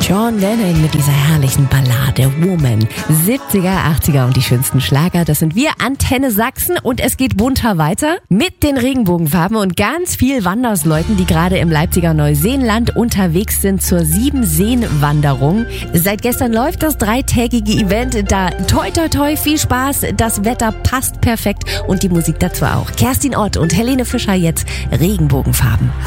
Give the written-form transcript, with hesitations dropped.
John Lennon mit dieser herrlichen Ballade Woman. 70er, 80er und die schönsten Schlager. Das sind wir, Antenne Sachsen. Und es geht bunter weiter mit den Regenbogenfarben und ganz viel Wandersleuten, die gerade im Leipziger Neuseenland unterwegs sind zur 7-Seen-Wanderung. Seit gestern läuft das 3-tägige Event. Da toi toi toi, viel Spaß. Das Wetter passt perfekt und die Musik dazu auch. Kerstin Ott und Helene Fischer jetzt Regenbogenfarben.